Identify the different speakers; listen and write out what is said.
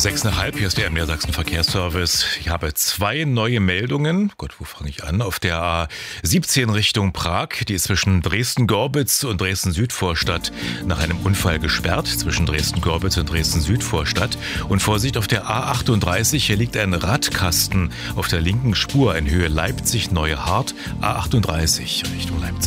Speaker 1: 6,5, hier ist der MDR Verkehrsservice. Ich habe 2 neue Meldungen. Gott, wo fange ich an? Auf der A17 Richtung Prag. Die ist zwischen Dresden-Gorbitz und Dresden-Südvorstadt nach einem Unfall gesperrt. Zwischen Dresden-Gorbitz und Dresden-Südvorstadt. Und Vorsicht auf der A38. Hier liegt ein Radkasten auf der linken Spur in Höhe Leipzig-Neuhardt. A38 Richtung Leipzig.